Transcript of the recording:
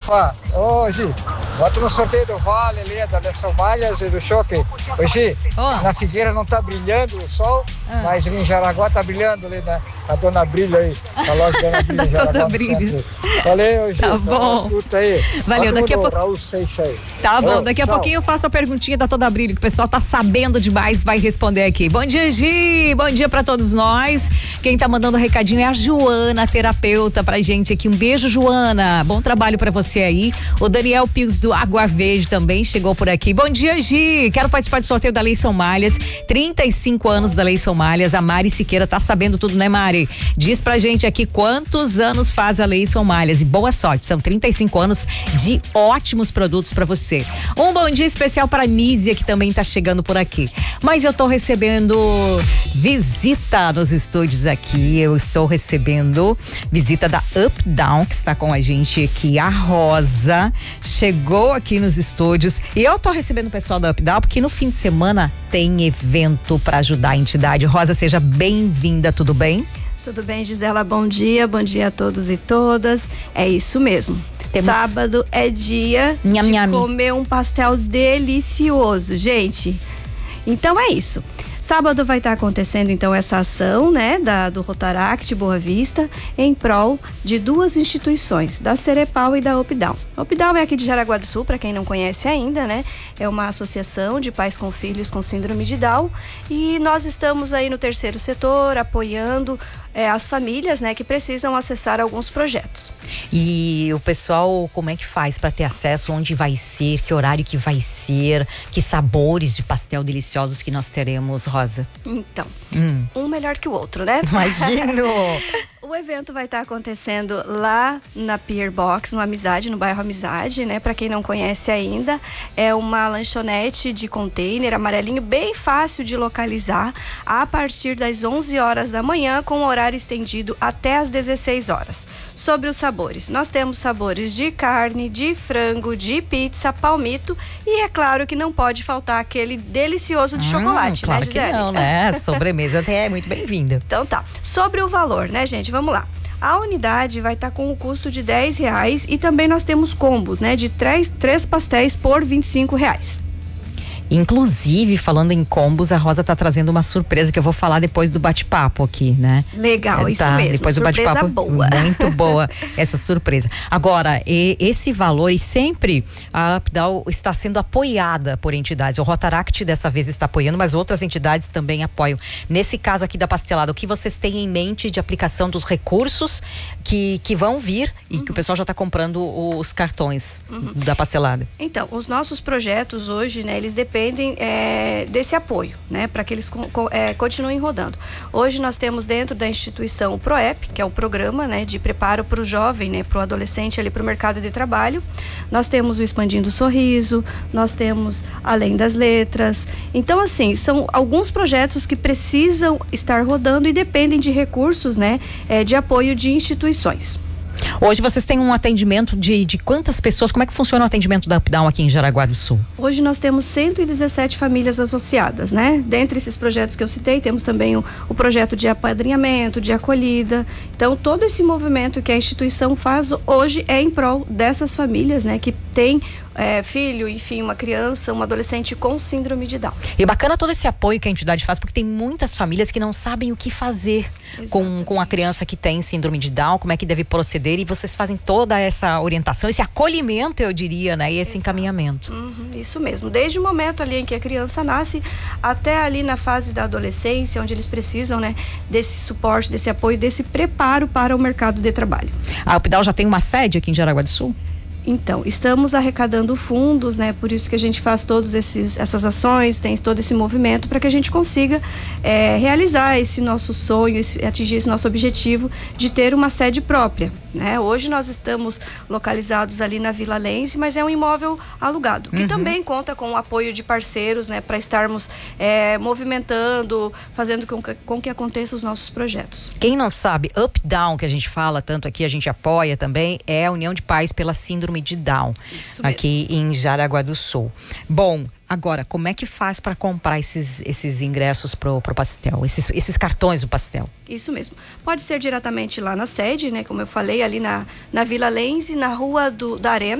Hoje, bota no sorteio do Vale ali, da Leção Malhas e do Shopping. Hoje, na Figueira não tá brilhando o sol, mas em Jaraguá tá brilhando ali, né? A Dona Brilho aí, a loja da Dona Brilho em Jaraguá. Dona Brilho. Valeu, hoje. Tá bom. Escuta aí. Valeu, daqui a pouco. Raul Seixas aí. Tá bom, daqui a pouquinho eu faço a perguntinha da Dona Brilho, que o pessoal tá sabendo demais, vai responder aqui. Bom dia, Gi, bom dia pra todos nós. Quem tá mandando o recadinho é a Joana, terapeuta pra gente aqui. Um beijo, Joana, bom trabalho pra você aí. O Daniel Pires do Água Verde também chegou por aqui. Bom dia, Gi, quero participar do sorteio da Leison Malhas, 35 anos da Leison Malhas. A Mari Siqueira tá sabendo tudo, né, Mari? Diz pra gente aqui quantos anos faz a Leison Malhas e boa sorte, são 35 anos de ótimos produtos pra você. Um bom dia especial para Nízia, que também tá chegando por aqui. Mas eu tô recebendo visita nos estúdios aqui, eu estou recebendo visita da Up Down, que está com a gente aqui, a Rosa, chegou aqui nos estúdios e eu tô recebendo o pessoal da Up Down porque no fim de semana tem evento para ajudar a entidade. Rosa, seja bem-vinda, tudo bem? Tudo bem, Gisela, bom dia a todos e todas, é isso mesmo. Sábado é dia de comer um pastel delicioso, gente. Então é isso. Sábado vai estar acontecendo então essa ação, né, do Rotaract Boa Vista, em prol de duas instituições, da Cerepau e da Up Down. A Up Down é aqui de Jaraguá do Sul, para quem não conhece ainda, né? É uma associação de pais com filhos com síndrome de Down e nós estamos aí no terceiro setor apoiando as famílias, né, que precisam acessar alguns projetos. E o pessoal, como é que faz para ter acesso? Onde vai ser? Que horário que vai ser? Que sabores de pastel deliciosos que nós teremos, Rosa? Então, um melhor que o outro, né? Imagino! O evento vai estar acontecendo lá na Pier Box, no Amizade, no bairro Amizade, né? Para quem não conhece ainda, é uma lanchonete de container amarelinho, bem fácil de localizar, a partir das 11 horas da manhã, com horário estendido até as 16 horas. Sobre os sabores, nós temos sabores de carne, de frango, de pizza, palmito e é claro que não pode faltar aquele delicioso de chocolate, claro, né, Gisele? Que não, né? Sobremesa até é muito bem-vinda. Então tá. Sobre o valor, né, gente? Vamos lá. A unidade vai estar com o custo de R$10 e também nós temos combos, né? De três pastéis por R$25. Inclusive, falando em combos, a Rosa tá trazendo uma surpresa que eu vou falar depois do bate-papo aqui, né? Legal, isso mesmo. Depois do bate-papo, boa. Muito boa essa surpresa. Agora, esse valor, e sempre a Updown está sendo apoiada por entidades. O Rotaract dessa vez está apoiando, mas outras entidades também apoiam. Nesse caso aqui da pastelada, o que vocês têm em mente de aplicação dos recursos que vão vir e que o pessoal já está comprando os cartões da pastelada? Então, os nossos projetos hoje, né, eles dependem desse apoio, né, para que eles continuem rodando. Hoje nós temos dentro da instituição o PROEP, que é o programa, né, de preparo para o jovem, né, para o adolescente ali para o mercado de trabalho. Nós temos o Expandindo o Sorriso, nós temos Além das Letras. Então, assim, são alguns projetos que precisam estar rodando e dependem de recursos, né, de apoio de instituições. Hoje vocês têm um atendimento de quantas pessoas? Como é que funciona o atendimento da Updown aqui em Jaraguá do Sul? Hoje nós temos 117 famílias associadas, né? Dentre esses projetos que eu citei, temos também o projeto de apadrinhamento, de acolhida. Então, todo esse movimento que a instituição faz hoje é em prol dessas famílias, né? Que tem filho, enfim, uma criança, um adolescente com síndrome de Down. E bacana todo esse apoio que a entidade faz, porque tem muitas famílias que não sabem o que fazer com a criança que tem síndrome de Down, como é que deve proceder, e vocês fazem toda essa orientação, esse acolhimento, eu diria, né? E esse encaminhamento. Isso mesmo, desde o momento ali em que a criança nasce até ali na fase da adolescência, onde eles precisam, né, desse suporte, desse apoio, desse preparo para o mercado de trabalho. A Updown já tem uma sede aqui em Jaraguá do Sul? Então, estamos arrecadando fundos, né? Por isso que a gente faz todas essas ações, tem todo esse movimento para que a gente consiga realizar esse nosso sonho, atingir esse nosso objetivo de ter uma sede própria, né? Hoje nós estamos localizados ali na Vila Lense, mas é um imóvel alugado, que também conta com o apoio de parceiros, né? Para estarmos movimentando, fazendo com que aconteçam os nossos projetos. Quem não sabe, Updown, que a gente fala tanto aqui, a gente apoia também, é a União de Pais pela Síndrome de Down, aqui em Jaraguá do Sul. Bom, agora, como é que faz para comprar esses ingressos pro pastel, esses cartões do pastel? Isso mesmo. Pode ser diretamente lá na sede, né? Como eu falei, ali na Vila Lense, na Rua da Arena.